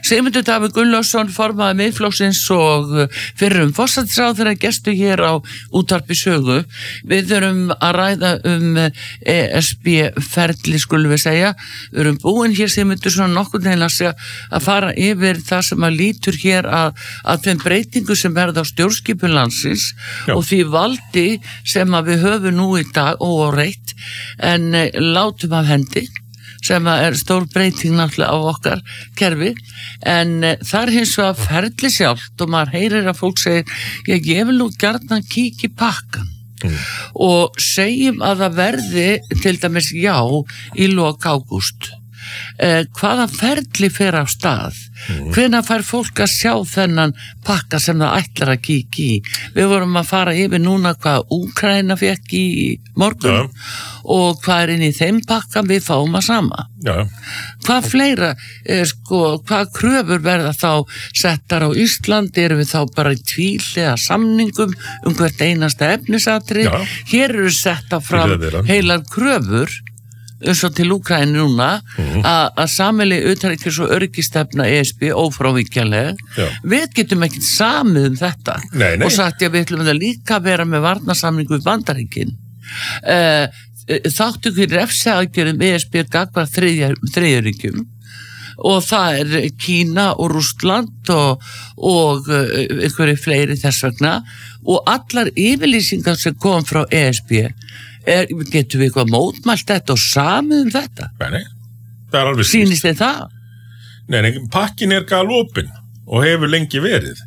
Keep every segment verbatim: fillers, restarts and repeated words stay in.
Sigmundur Davíð Gunnlaugsson, formaður Miðflokksins og fyrrum forsætisráðherra gestu hér á útvarpi Sögu. Við erum að ræða um E S B-ferli, skulum við segja. Við erum búin hér, Sigmundur, svona nokkurn veginn að segja að fara yfir það sem að lítur hér að, að þeim breytingu sem verða á stjórnskipun landsins Já. Og því valdi sem að við höfum nú í dag óáreitt en látum af hendi sem er stór breyting náttúrulega á okkar kerfi, en e, það er hins vegar ferli sjálft og maður heyrir að fólk segir, ég, ég vil nú gjarnan kíkja í pakkan mm. og segjum að það verði til dæmis já í lok ágúst. Eh, hvaða ferli fer af stað mm. hvenær fær fólk að sjá þennan pakka sem það ætlar að kíkja í. Við vorum að fara yfir núna hvað Úkraína fekk í morgun ja. Og hvað er inn í þeim pakka við fáum að sama ja. Hvað fleira eh, sko, hvað kröfur verða þá settar á Ísland, erum við þá bara í tvíhliða samningum um hvert einasta efnisatri ja. Hér eru setta fram heilar kröfur eins og til Úkraínu núna mm. að sameiginleg utanríkis- og öryggistefna E S B ófrávíkjanlega. Við getum ekkert samið um þetta nei, nei. Og sagt ég við ætlum að líka vera með varnarsamningu við Bandaríkin. Uh, þáttu ekki refsiaðgerðum E S B gagnvart þriðjuríkjum og það er Kína og Rússland og, og uh, einhverju fleiri þess vegna og allar yfirlýsingar sem kom frá E S B Er, getum við eitthvað mótmælt þetta og samið um þetta? Nei, nei, það er alveg skýrt. Sýnist þið það? Nei, nei, pakkin er galopin og hefur lengi verið.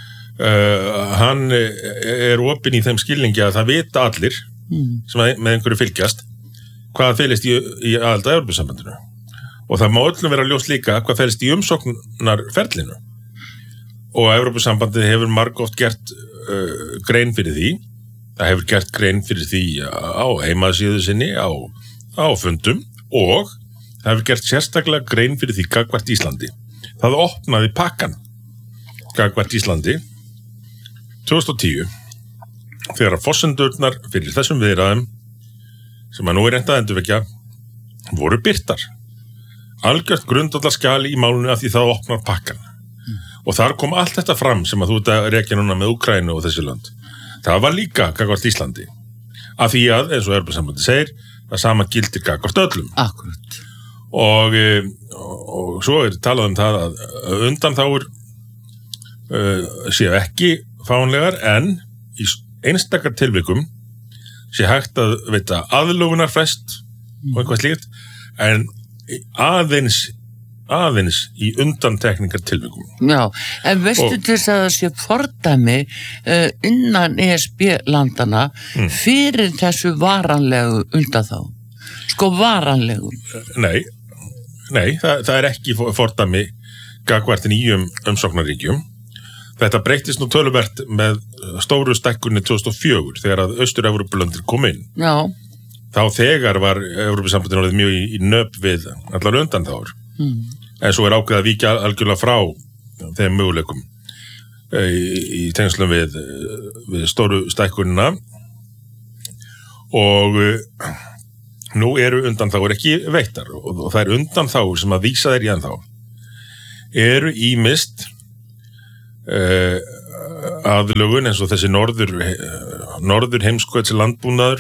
Uh, hann er opin í þeim skilningi að það vita allir mm. sem að, með einhverju fylgjast hvað felist í, í aðalda Evrópusambandinu. Og það má öllum vera ljós líka hvað felist í umsóknarferlinu. Og Evrópusambandið hefur margoft gert uh, grein fyrir því. Það hefur gert grein fyrir því á heimasíðu sinni, á, á fundum og það hefur gert sérstaklega grein fyrir því gagnvart Íslandi. Það opnaði pakkan gagnvart Íslandi tvö þúsund og tíu þegar að forsendurnar fyrir þessum viðræðum sem að nú er reynt að endurvekja voru birtar. Algjört grundvallarskjal í málunni af því það opnar pakkan. Mm. Og þar kom allt þetta fram sem að þú ert að rekja núna með Úkraínu og þessi lönd. Það var líka gagnvart Íslandi. Af því að, eins og Evrópusambandið segir, það sama gildir gagnvart öllum. Akkurat. Og, og, og svo er talað um það að undanþágur uh, séu ekki fánlegar en í einstakar tilvikum sé hægt að veita aðlögunarfrest mm. og eitthvað slíkt en aðeins aðeins í undantekningar tilvikum. Já, en veistu og, til þess að það sé fordæmi uh, innan E S B-landana mm. fyrir þessu varanlegu undanþá? Sko varanlegu? Nei, nei það, það er ekki fordæmi gagnvart nýjum umsóknaríkjum. Þetta breyttist nú töluvert með stóru stækkunni tvö þúsund og fjögur þegar að Austur-Evrópulöndin kom inn. Já. Þá þegar var Evrópusambandinu orðið mjög í, í nöp við allar undanþágur. Mm. En svo er ákveð að víkja algjörlega frá þeim möguleikum í, í tengslum við, við stóru stækkunina og nú eru undanþágur ekki veittar og, og það er undanþágur sem að vísa þeir í ennþá eru ýmist uh, aðlögun eins og þessi norður, norður heimskauts landbúnaður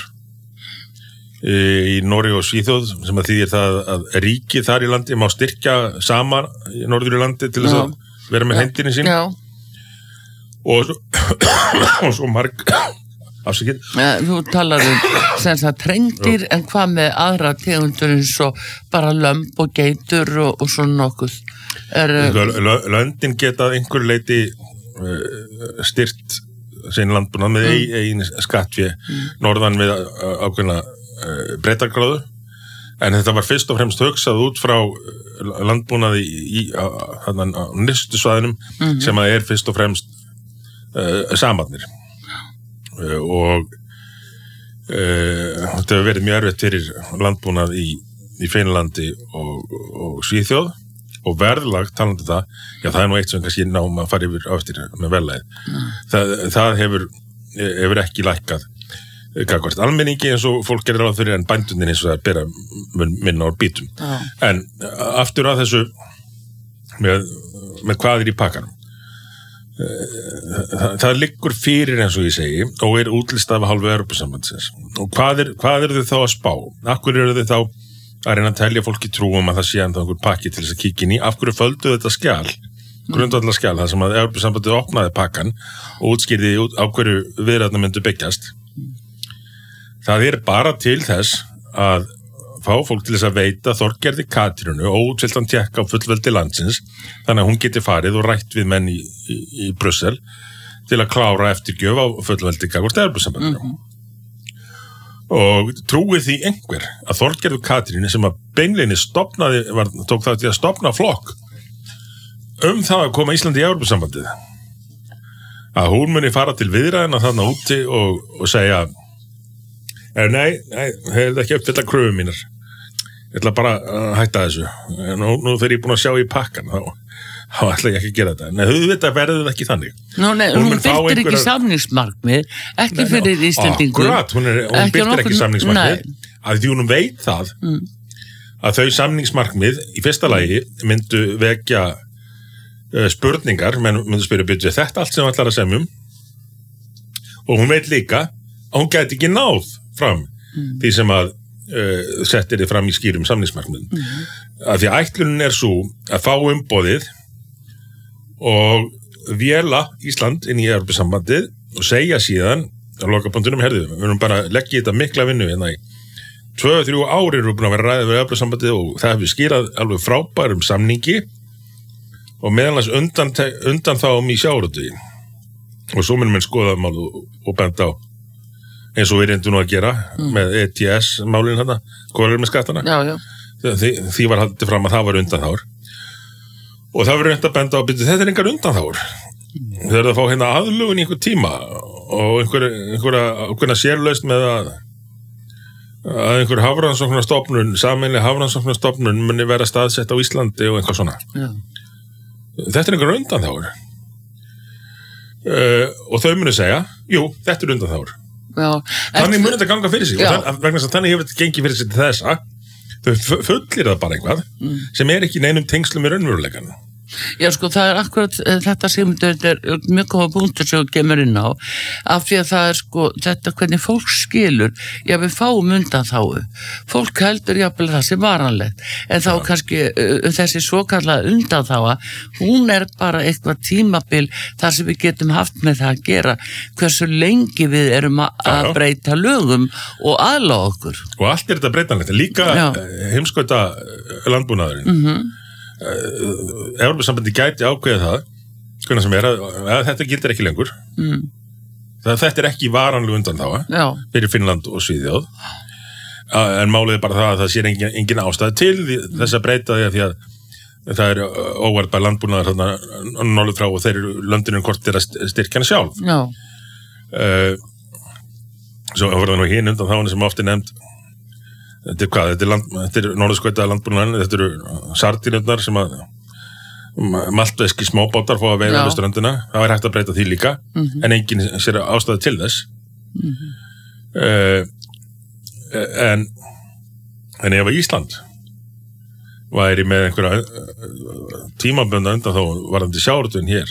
í Noregi og Svíþjóð sem að þýðir það að ríki þar í landi má styrkja saman í norður í landi til þess að vera með hendinni sín Já. og svo, og svo marg afsakið. Ja, þú talar um sem það trengdir en hvað með aðra tegundur eins og bara lömb og geitur og, og svona nokkuð er, Löndin geta einhver leiti uh, styrt sín landbúnað með mm. einn skattfé mm. norðan við ákveðna breytargráðu en þetta var fyrst og fremst hugsað út frá landbúnaði í, á, á, á nyrstu svæðinum mm-hmm. sem að er fyrst og fremst uh, samarnir uh, og uh, þetta hefur verið mjög erfitt fyrir landbúnað í, í Finnlandi og, og Svíþjóð og verðlag talandi það, já það er nú eitt sem kannski náum að fara yfir ástir með vellæð mm. það, það hefur, hefur ekki lækkað gagnvart almenningi eins og fólk gerir ráð fyrir en bændunir eins og það bera minna á bítum. Ah. En aftur að þessu með með hvað er í pakkanum. Það, það liggur fyrir eins og ég segi og er útlistað af hálfu Evrópusambandsins. Og hvað er, hvað eru þau þá að spá? Af hverju eru þau þá að reyna að telja fólki trú um að það sé ennþá einhver pakki til þess að kíkja inn í? Af hverju földu þetta skjal, grundvallar skjal, það sem að Evrópusambandið opnaði pakkan og útskýrði á hverju viðræðurnar myndu byggjast? Það er bara til þess að fá fólk til þess að veita Þorgerði Katrínu óútfylltan tékka á fullveldi landsins þannig að hún geti farið og rætt við menn í, í, í Brussel til að klára eftirgjöf á fullveldi gagnvart Evrópusambandinu. Mm-hmm. Og trúið því einhver að Þorgerði Katrínu sem að beinleini stofnaði, var, tók það til að stofna flokk um það að koma Íslandi í Evrópusambandið, að hún muni fara til viðræðina þarna úti og, og segja nei, nei, hefði ekki uppfylla kröfum mínar. Ég ætla bara að hætta þessu. Nú, nú þegar ég er búin að sjá í pakkan, þá, þá ætla ég ekki að gera þetta. Nei, þetta verður ekki þannig. Nú, nei, hún, hún byrtir einhverjar... ekki samningsmarkmið, ekki nei, fyrir Íslendingur. Akkurat, hún, er, hún byrtir nokkur... ekki samningsmarkmið, að því hún veit það, mm. að þau samningsmarkmið í fyrsta lagi myndu vekja uh, spurningar, menn myndu spyrja byrju þetta allt sem allar að semjum, og hún veit líka að hún gæti ekki náð fram mm. því sem að uh, settir þið fram í skýrum samningsmarkmiðum. Mm. Að því að ætlunin er svo að fá umboðið og véla Ísland inn í Evrópusambandið og segja síðan á lokapunktunum, herðu, við erum bara að leggja þetta mikla vinnu hérna í tvö til þrjú ári eru búin að vera ræðið við Evrópusambandið og það hefur skýrað alveg frábærum samningi og meðanlega undan, undan þá um í sjávarútvegi og svo munum við skoða mál og, og benda á eins og við reyndum nú að gera mm. með E T S-málinn hérna, hvað er með skattana? Já, já. Því, því var haldið fram að það var undanþágur. Og það var reynd að benda á að þetta er engar undanþágur. Mm. Þau eru að fá hérna aðlugun í einhver tíma og einhver, einhverja, einhverja sérlaust með að, að einhver hafrannsóknarstofnun, sameinlega hafrannsóknarstofnun muni vera staðsett á Íslandi og einhver svona. Já. Þetta er engar undanþágur. Uh, og þau muni segja, jú, þetta er undanþágur. Já, þannig mun þetta ganga fyrir sig já. og þann, vegna að þannig hefur þetta gengið fyrir sig til þessa þau fullir það bara einhvað mm. sem er ekki neinum tengslum í raunveruleikann. Já, sko, það er akkurat þetta sem þetta er mjög góða punktur sem þú kemur inn á af því að það er sko þetta hvernig fólk skilur, já við fáum undan þáu, fólk heldur jáfnvel það sem varanlegt, en þá ja. kannski uh, þessi svokallað undan þáa hún er bara eitthvað tímabil þar sem við getum haft með það að gera hversu lengi við erum að ja, ja. breyta lögum og aðlaga okkur. Og allt er þetta breytanlegt, líka heimskauta landbúnaðurinn. Mhm. Evrópusambandi gæti ákveða það hvernig sem er að, að þetta gildir ekki lengur mm. það, þetta er ekki varanlega undanþága Já. fyrir Finnland og Svíþjóð en málið er bara það að það sé engin, engin ástæð til þess að breyta því að, því að það er óvarpa landbúnaðar þarna norður frá og þeir eru löndinu hvort er að styrkja hana sjálf uh, svo var það nú hinn undanþágan sem ofti nefnd. Þetta er hvað, þetta er, land, þetta er norðurskautaða landbúnaðan, þetta eru sardínurnar sem að maltveski smábátar fá að veiða með ströndina, það er hægt að breyta því líka, mm-hmm. en enginn sér ástæði til þess. Mm-hmm. Uh, en, en ef að Ísland væri með einhverja tímabönda undan þá varðandi sjávarútveginn hér,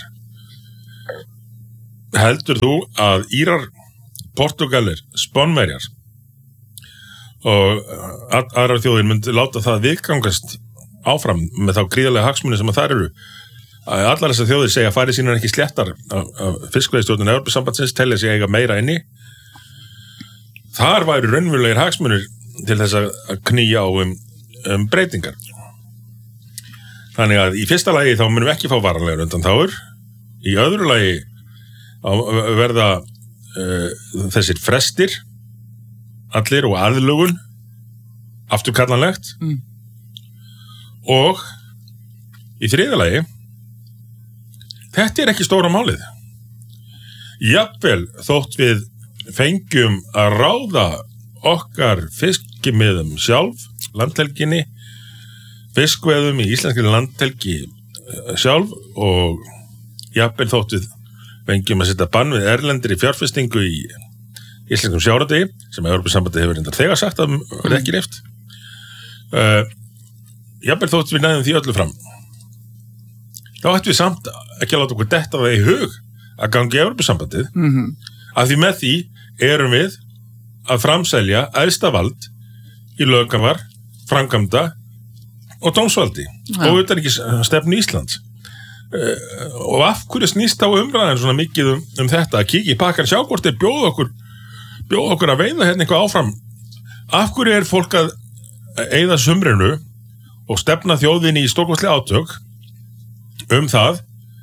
heldur þú að Írar, Portúgalir, Spánverjar og aðrar þjóðir myndi láta það viðgangast áfram með þá gríðarlega hagsmuni sem að þar eru. Allar þessar þjóðir segja að færi sínar ekki sléttar af fiskveiðistjórnin Evrópusambandsins telja sig eiga meira inni. Þar væru raunverulegir hagsmunir til þess að knýja á um, um breytingar. Þannig að í fyrsta lagi þá munum við ekki fá varanlegar undanþágur. Í öðru lagi verða uh, þessir frestir allir og aðlugun afturkallanlegt mm. og í þriðja lagi þetta er ekki stóra málið. Jafnvel þótt við fengjum að ráða okkar fiskimiðum sjálf, landhelginni, fiskveðum í íslenskri landhelgi sjálf og jafnvel þótt við fengjum að setja bann við erlendri fjárfestingu í íslenskum sjávarútvegi sem Evrópusambandið hefur reyndar þegar sagt að verði ekki leyft. Uh, jafnvel þótt við næðum því öllu fram. þá ættum við samt ekki að láta okkur detta það í hug að gangi Evrópusambandið, mm-hmm. að því með því erum við að framselja æðsta vald í löggafar, framkvæmda og dómsvaldi ja. Og utanríkisstefnu Íslands. Uh, og af hverju snýst á umræðan svona mikið um, um þetta að kíkja í pakkan, sjá hvort þeir bjóða okkur bjóða okkur að veiða hérna eitthvað áfram. Af hverju er fólk að eyða sumrinu og stefna þjóðinni í stórkostlega átök um það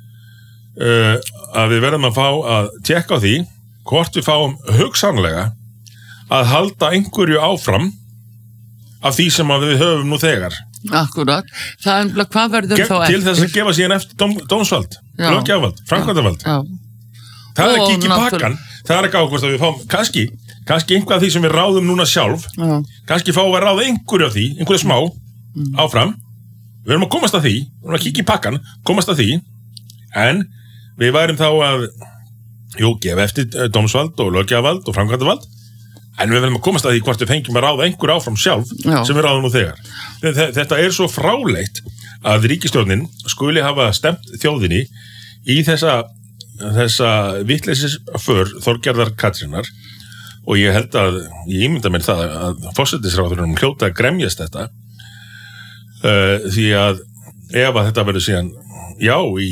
uh, að við verðum að fá að tjekka á því hvort við fáum hugsanlega að halda einhverju áfram af því sem að við höfum nú þegar. Akkurat, það er umlað hvað verður Ge- þá eftir? Til þess að gefa síðan eftir dóm, dómsvald, löggjafvald, framkvæmdavald. Það er ekki ekki pakkan, það er ekki ákvæmst að við fáum, kannski, kannski einhvað af því sem við ráðum núna sjálf, já. Kannski fáum að ráða einhverju af því, einhverju smá, mm. áfram, við erum að komast að því, við erum að kíkja í pakkan, komast að því, en við værum þá að, jú, gefa eftir dómsvald og löggjafald og framkvæmdavald, en við verðum að komast að því hvort við fengjum að ráða einhver áfram sjálf Já. Sem við ráðum nú þegar. Þetta er svo fráleitt að ríkisstjórnin skuli hafa stemt þjóðinni í þessa, þessa vitleysis för Þorgerðar Katrínar og ég held að, ég ímynda mér það að forsætisráðurinn hljóta að gremjast þetta uh, því að ef að þetta verður síðan já í,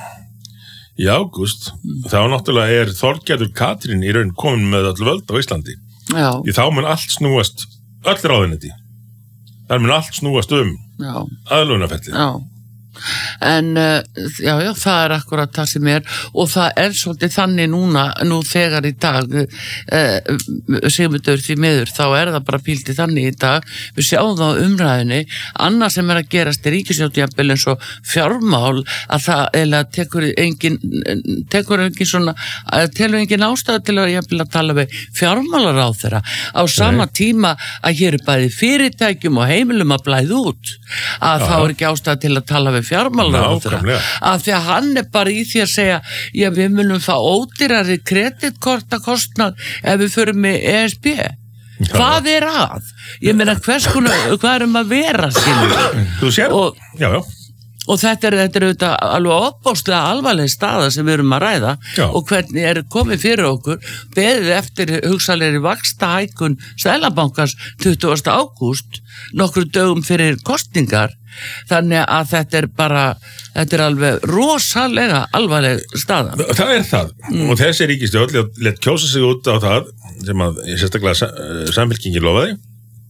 í ágúst þá náttúrulega er Þorgerður Katrín í raun komin með öll völd á Íslandi. Já. Því þá mun allt snúast öll ráðuneyti. Það mun allt snúast um aðlögunarferlið. Já. En uh, já, já, það er akkurat það sem er og það er svolítið þannig núna, nú þegar í dag uh, Sigmundur því miður, þá er það bara pílti þannig í dag, við sjáum það á umræðinni, annað sem er að gerast í ríkisstjórn eins og fjármál að það eða tekur engin tekur engin svona, telur engin ástæða til að jafnvel að tala við fjármálaráðherra á sama Nei. Tíma að hér er bæði fyrirtækjum og heimilum að blæða út að Já. Þá er ekki ástæða til að tala við fjármálaráðherra af því að hann er bara í því að segja já við munum fá ódýrari kreditkortakostnad ef við förum með E S B já. Hvað er að? Ég meina hvers konar, hvað erum að vera skilur? Þú sér? Og, já, já. Og þetta er, þetta er auðvitað alveg opbóðslega alvarleg staða sem við erum að ræða Já. Og hvernig er komið fyrir okkur beðið eftir hugsalegri vaxtahækkun Seðlabankans tuttugasta ágúst nokkur dögum fyrir kosningar þannig að þetta er bara þetta er alveg rosalega alvarleg staða. Það er það mm. og þessi ríkisstjórn lét kjósa sig út á það sem að sérstaklega Samfylkingin lofaði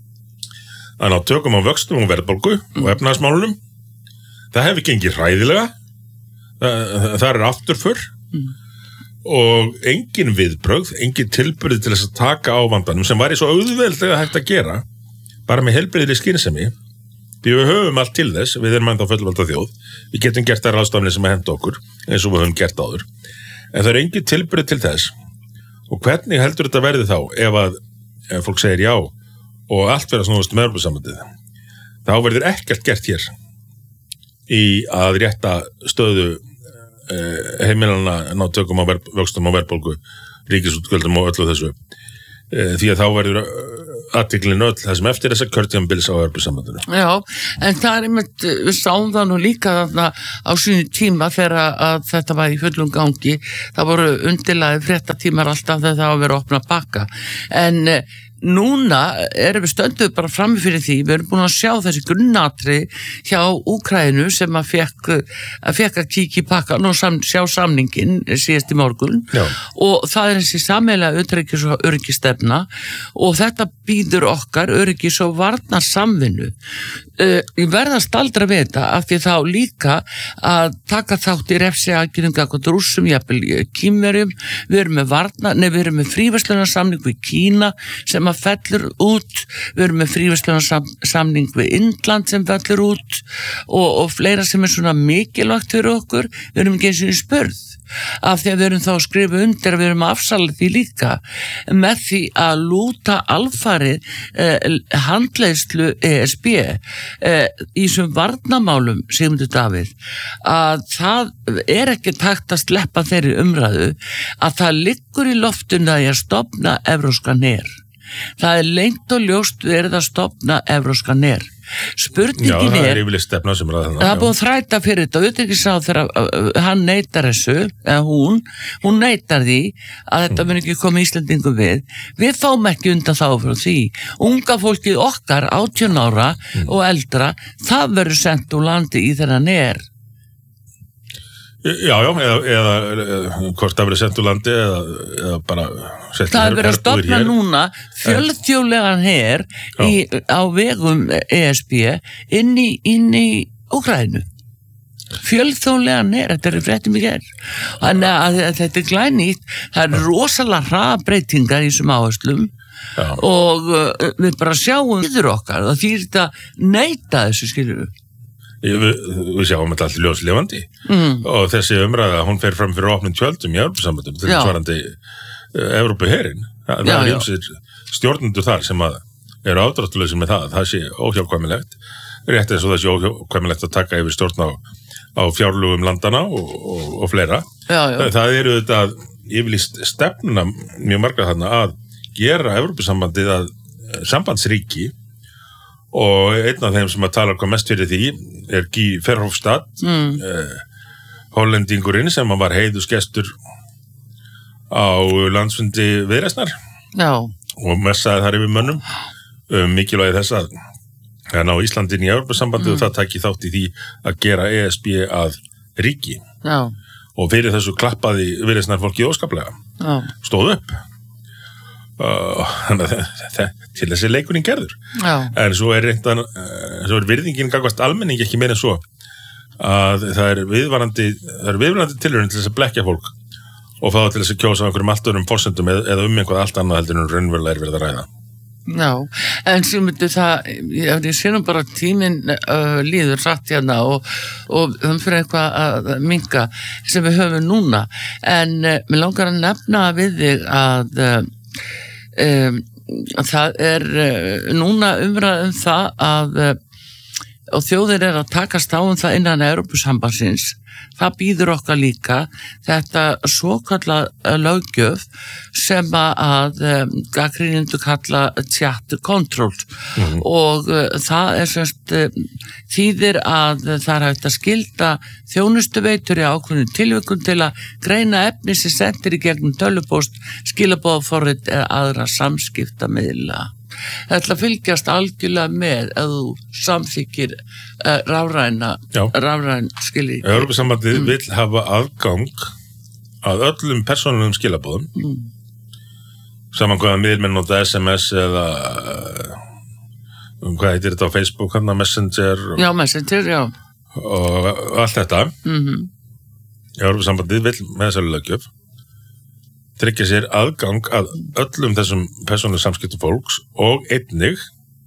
að ná tökum á vöxtum og verðbólgu mm. og efnahagsmálunum. Það hefur gengið hræðilega, það, það er afturför mm. og engin viðbrögð, engin tilburði til þess að taka á vandanum sem var í svo auðveldlega hægt að gera, bara með heilbrigðri skynsemi, því við höfum allt til þess, við erum ennþá fullvalda þjóð, við getum gert þær ráðstafnir sem að henda okkur, eins og við höfum gert áður, en það er engin tilburði til þess, og hvernig heldur þetta verði þá, ef að ef fólk segir já, og allt verður snúast með Evrópusambandið, þá verður ekkert gert hér. Í að rétta stöðu eh, heimilanna ná tökum á vöxtum og verðbólgu, ríkisútgjöldum og öllu þessu. Eh, því að þá verður athygli öll það sem eftir þessa kjörtímabils á Evrópusambandinu. Já, en það er einmitt, við sáum það nú líka þarna á sínu tíma þegar að þetta var í fullum gangi, það voru undirlagi fréttatímar alltaf þegar það var verið að opna pakka. En núna erum við stönduð bara frammi fyrir því, við erum búin að sjá þessi grunnatri hjá Úkraínu sem að fekk að, fekk að kíkja í pakkan og sam, sjá samningin síðast í morgun Já. Og það er þessi sameiginlega utanríkis- og öryggisstefna og þetta býður okkar öryggis- og varnarsamvinnu. Uh, ég verða að staldra við þetta af því þá líka að taka þátt í refsiaðgerðum gagnvart Rússum, jafnvel Kínverjum, við erum með varna, nei við erum með fríverslunarsamning við Kína sem að fellur út, við erum með fríverslunarsamning við Indland sem fellur út og, og fleira sem er svona mikilvægt fyrir okkur, við erum ekki eins og spurð af því að við erum þá að skrifa undir að við erum að afsala því líka með því að lúta alfarið eh, handleiðslu E S B eh, í þessum varnarmálum Sigmundur Davíð að það er ekki takt að sleppa þeirri umræðu að það liggur í loftinu að ég stofna evrópskan her. Það er lengt og ljóst verið að stofna evrópskan her. Spurningin Já, það er, er yfirleitt stefna sem ræða það er búið að þræta fyrir þetta, utanríkisráðherra þegar hann neitar þessu, eða hún, hún neitar því að þetta mun ekki koma Íslendingum við. Við fáum ekki undan þá frá því. Unga fólkið okkar, átján ára mm. og eldra, það verður sendt úr landi í þeirra ner. Já, já, eða, eða, eða hvort það verður sendt úr landi eða, eða bara sett það er verið að stofna núna fjölþjóðlegan her í, á vegum E S B inn í, inn í Úkraínu. Fjölþjóðlegan her, þetta er fréttum í gerð. Þannig að, að þetta er glænýtt, það er rosalega hraðbreytingar í þessum áherslum já. Og uh, við bara sjáum yfir okkar, það þýr þetta neita þessu, skiljum við. Við, við sjáum þetta allt ljóslefandi mm. og þessi umræða, hún fer fram fyrir opnum tjöldum í Evrópusambandinu til svarandi uh, Evrópuherinn. Það er ýmsir stjórnendur þar sem að eru ádráttuleysir með það, það sé óhjákvæmilegt, rétt eins og það sé óhjákvæmilegt að taka yfir stjórn á, á fjárlögum landana og, og, og fleira. Já, já. Það, það eru þetta yfirlýst stefnuna mjög marga þarna að gera Evrópusambandið að sambandsríki. Og einn af þeim sem að tala hvað mest fyrir því er Guy Verhofstadt, mm. eh, hollendingurinn sem var heiðursgestur á landsfundi Viðreisnar og messaði þar yfir mönnum um, mikilvægi þess að ná Íslandin í Evrópusambandið mm. og það tæki þátt í því að gera E S B að ríki. Já. Og fyrir þessu klappaði Viðreisnar fólki óskaplega, Já. Stóð upp. Uh, til þessi leikurinn gerður. Já. En svo er reyndan uh, svo er virðingin gangvast almenning ekki meira en svo að það er viðvarandi það er viðvarandi tilraun til þess að blekja fólk og fá til þess að kjósa á einhverjum allt öðrum forsendum eða, eða um einhvað allt annað heldur en raunverulega er verið að ræða. Já, en sem myndu það ég, ég sé nú bara tíminn uh, líður rætt hérna og, og um fyrir eitthvað að minka sem við höfum núna en uh, mér langar að nefna við þig að uh, Um, það er uh, núna umræð um það að uh, og þjóðir er að takast á um það innan Evrópusambandsins það býður okkar líka þetta svokallað löggjöf sem að um, gagnrýnendur kalla chat control mm-hmm. og uh, það er semst uh, þýðir að það er hægt að skylda þjónustuveitur í ákveðnum tilvikum til að greina efni sem sendir í gegnum tölvupóst, skilabóðaforrit eða aðra samskiptamiðla. Það ætla að fylgjast algjörlega með ef þú samþykir uh, rafræna rafræn skilji. Evrópusambandið mm. vill hafa aðgang að öllum persónulegum skilabóðum mm. saman hvaða miðlmenn nota S M S eða um hvað heitir þetta á Facebook, hann að Messenger og, já, Messenger, já og allt þetta mm-hmm. Evrópusambandið vill með þessari löggjöf tryggja sér aðgang að öllum þessum persónulegum samskiptum fólks og einnig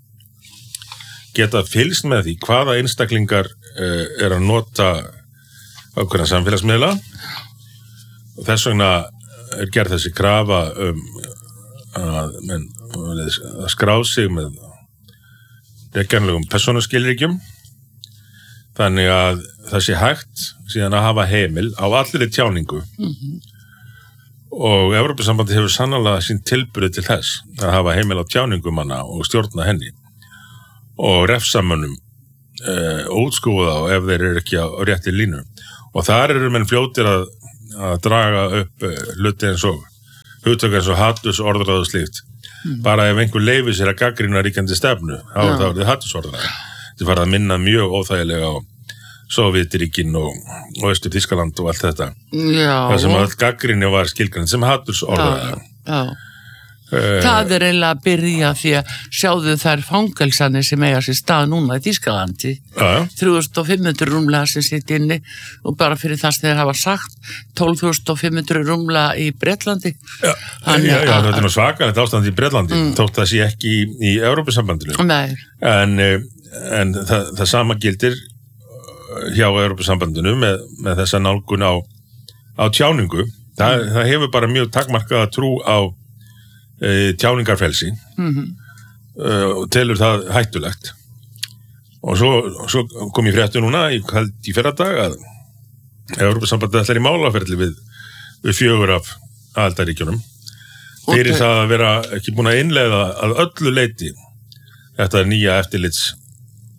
geta fylgst með því hvaða einstaklingar uh, er að nota ákveðna samfélagsmiðla og þess vegna er gerð þessi krafa um að, men, að skrá sig með regjanlegum persónuskilríkjum þannig að það sé hægt síðan að hafa heimil á allri tjáningu mm-hmm. og Evrópusambandi hefur sannarlega sín tilburði til þess að hafa heimil á tjáningumanna og stjórna henni og refsamönnum e, og útskúfa þá ef þeir eru ekki á rétti línu og þar eru menn fljótir að, að draga upp e, hluti eins og hugtök eins og hatursorðræðu og slíkt mm. bara ef einhver leyfir sér að gagnrýna ríkjandi stefnu þá er það hatursorðræðu þetta farið að minna mjög óþægilega á Sovjetiríkin og, og Östur Þýskaland og allt þetta. Já. Það sem all gagnrýni var skilgreind sem hatursorðræða. Já, já. Uh, það er eiginlega að byrja því að sjáðu þær fangelsanir sem eiga sér stað núna í Þýskalandi. Já. þrjú þúsund fimm hundruð rúmlega sem sitt inni og bara fyrir það sem þeir hafa sagt tólf þúsund fimm hundruð rúmlega í Bretlandi. Já, já, já þetta er nú svakalegt ástand í Bretlandi mm. þótt það sé ekki í, í Evrópusambandinu. Nei. En, en það, það sama gildir hjá Evrópusambandinu með, með þessa nálgun á, á tjáningu. Það, mm. það hefur bara mjög takmarkaða trú á e, tjáningarfelsi mm-hmm. e, og telur það hættulegt. Og svo, svo kom ég fréttu núna í, í fyrradag að Evrópusambandið ætlar í málaferli við, við fjögur af aðildarríkjunum fyrir það að vera ekki búin að innleiða að öllu leyti þetta nýja eftirlits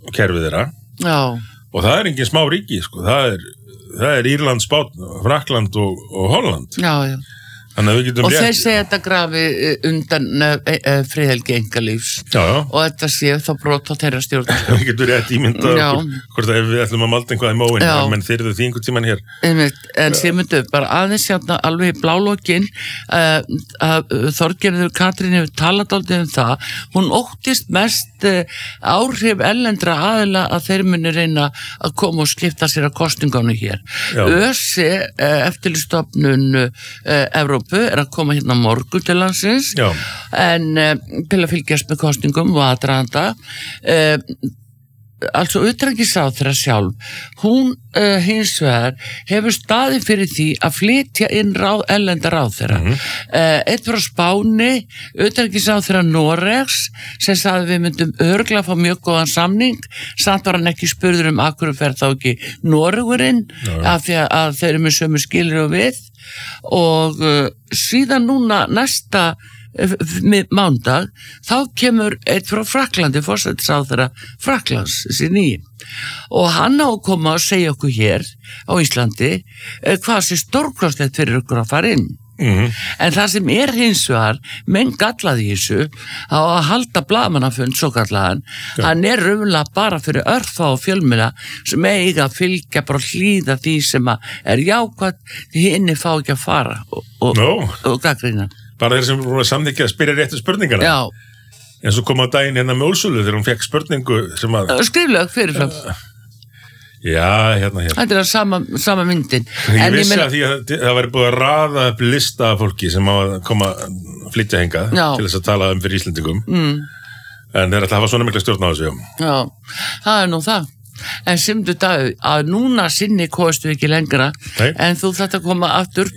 kerfið þeirra. Já. Og það er engin smá ríki, sko. Það er, það er Írland, Spánn, Frakkland og, og Holland. Já, já. Þannig að við getum og rétt. þeir segja þetta grafi undan e, e, friðhelgi einkalífs Já, já. og þetta sé þá brot á þeirra stjórnarskrá. Við getum rétt ímyndað okkur hvort að ef við ætlum að malda einhvað í móin, menn þeir eru því einhvern tíman hér. Einmitt, en sem myndu bara aðeins hérna alveg í blálókin uh, að Þorgerður Katrín hefur talað aldrei um það, hún óttist mest uh, áhrif erlendra aðila að þeir muni reyna að koma og skipta sér að kostingánu hér. ÖSE, uh, eftirlitsstofnun uh, Evrópu er að koma hérna morgun til landsins. Já. En uh, til að fylgjast með kostingum og aðdraganda uh, altså utanríkisráðherra sjálf hún uh, hins vegar hefur staðið fyrir því að flytja inn ráð, ellenda ráðherra mm-hmm. uh, eitt frá Spáni utanríkisráðherra Noregs sem sagði við myndum örgla að fá mjög góðan samning, samt var hann ekki spurður um akkur fer þá ekki Noregurinn af því að, að þeir eru með sömu skilur og við og uh, síðan núna næsta með mándag, þá kemur eitt frá Frakklandi, forsætisráðherra Frakklands, þessi nýji og hann á að koma og segja okkur hér á Íslandi hvað sé stórkostlegt fyrir okkur að fara inn mm-hmm. en það sem er hins vegar menn gallaði í þessu á að halda blaðmannafund svo gallaðan ja. Hann er raunlega bara fyrir örfa og fjölmiðla sem eiga að fylgja bara hlýða því sem er jákvætt því inni fá ekki að fara og, og, no. og gagnrýna bara þeir sem voru að samþykja að spyrja réttu spurningana. Já. En svo kom á daginn hérna með Úrsulu þegar hún fekk spurningu sem að... Skrifleg fyrirfram. Uh, já, hérna, hérna. Þetta er sama, sama myndin. Ég en vissi ég meina... að því að það væri búið að raða upp lista af fólki sem á að koma flytja hingað til þess að tala um fyrir Íslendingum. Mm. En þeir ætla að hafa svona mikla stjórn á þessu. Já, það er nú það. En simdu dag að núna sinni kostu ekki lengra Nei. En þú þetta koma aftur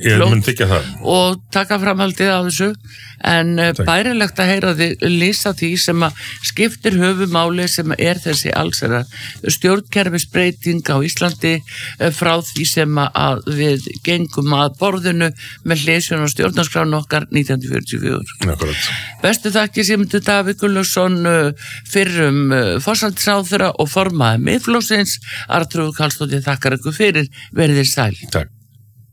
og taka framhaldið á þessu en Takk. Bærilegt að heyra þið lýsa því sem að skiptir höfumáli sem er þessi allsera stjórnkerfisbreyting á Íslandi frá því sem að við gengum að borðinu með hliðsjón og stjórnarskránu okkar nítján hundruð fjörutíu og fjögur Akkurat. Bestu þakki Sigmundur Davíð Gunnlaugsson fyrrum forsætisráðherra og formaður Miðflokksins Arnþrúður Karlsdóttir þakkar ykkur fyrir, verið þér sæl. Takk.